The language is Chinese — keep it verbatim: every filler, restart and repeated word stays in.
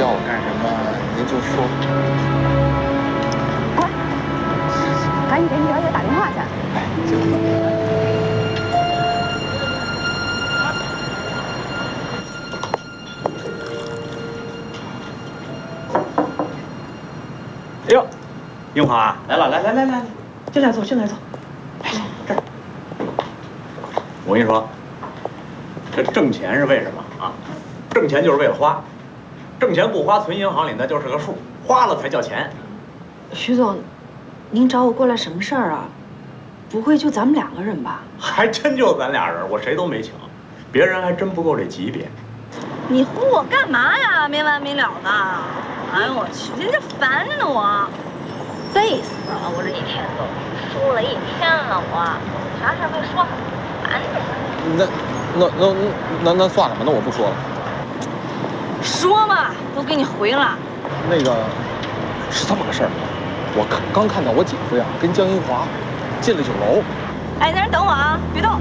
叫我干什么您就说。 快，赶紧给你表姐打电话去。 哎，行。 哎呦，樱花来了，来来来来，进来坐，进来坐。来来，这儿。我跟你说，这挣钱是为什么啊？挣钱就是为了花，挣钱不花存银行里那就是个数，花了才叫钱。 徐总，您找我过来什么事儿啊？不会就咱们两个人吧？ 还真就咱俩人，我谁都没请，别人还真不够这级别。 你唬我干嘛呀？没完没了的！哎呦我去，真是烦着呢我，累死了！我这一天都输了一天了，我啥事没说，烦着呢。 那那那那那算了吧，那我不说了。 说嘛，都给你回了。 那个是这么个事儿，我刚刚看到我姐夫呀跟江一华进了酒楼。 哎，在这等我啊，别动。